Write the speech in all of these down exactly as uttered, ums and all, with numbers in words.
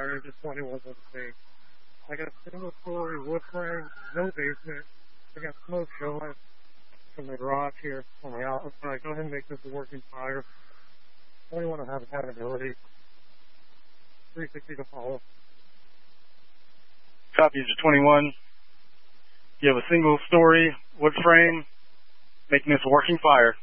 fire, just twenty-one on the scene. I got a single story wood frame, no basement. I got smoke showing from the garage here on the outside. Go ahead and make this a working fire. twenty-one to have accountability. three sixty to follow. Copy to twenty-one. You have a single story wood frame, making this a working fire.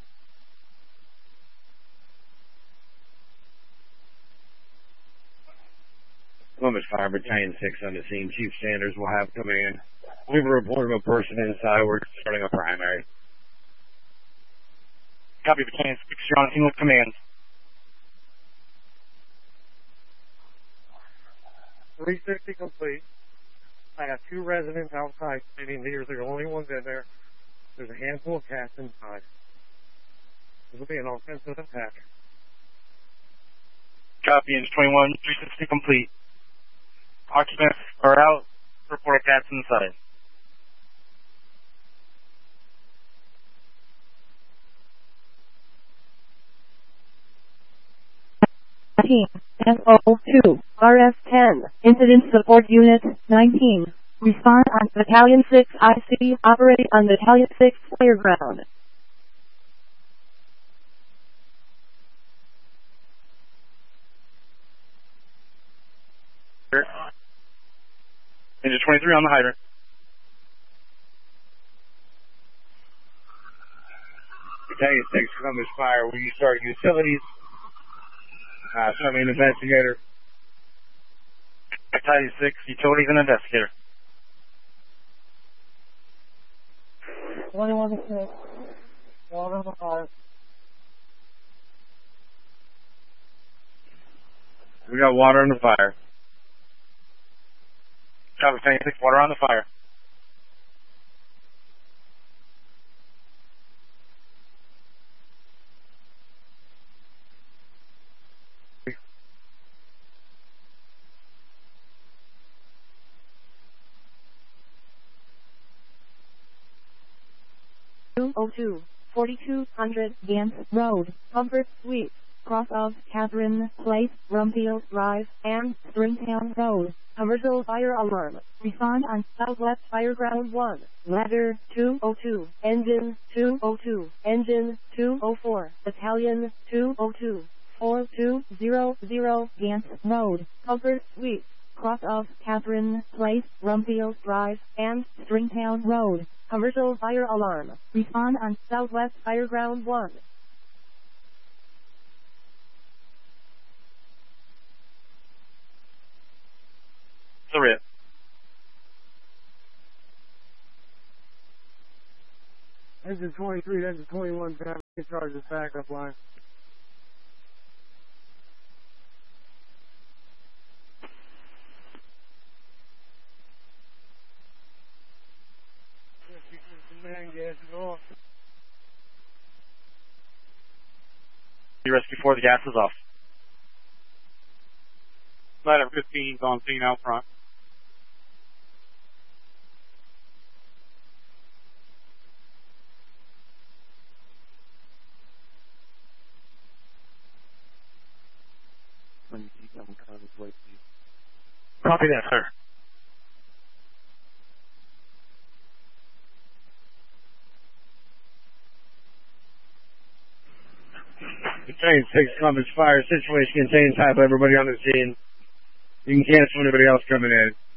Columbus Fire Battalion six on the scene. Chief Sanders will have command. We have a report of a person inside. We're starting a primary. Copy, Battalion six. You're on scene with command. three sixty complete. I have two residents outside stating these are the only ones in there. There's a handful of cats inside. This will be an offensive attack. Copy, Inch twenty-one. three sixty complete. Occupants are out. Report cats inside. Team S O two R S ten Incident Support Unit nineteen. Respond on Battalion six I C. Operate on Battalion six Fireground. Ninja twenty-three on the hydrant. Battalion six Columbus Fire. Will you start utilities? Uh, start me an investigator. Battalion six, utilities and investigator. twenty-one to six. Water on the fire. We got water on the fire. Copy, Battalion six, water on the fire. two oh two, forty-two hundred Gans Road, Comfort Suites, cross of Catherine Place, Rumfield Drive, and Stringtown Road. Commercial fire alarm. Respond on Southwest Fireground one. Ladder two oh two. Engine two oh two. Engine two oh four. Battalion two oh two. four two zero zero Gans Road, Comfort Suites, cross of Catherine Place, Rumfield Drive, and Stringtown Road. Commercial fire alarm. Respond on Southwest Fireground one. Surrey. Engine twenty-three, engine twenty-one, traffic in charge of backup line. You rescue four, the gas is off. Ladder fifteen is on scene out front. Copy that, sir. Battalion six Columbus Fire. Situation contained. Type everybody on the scene. You can cancel anybody else coming in.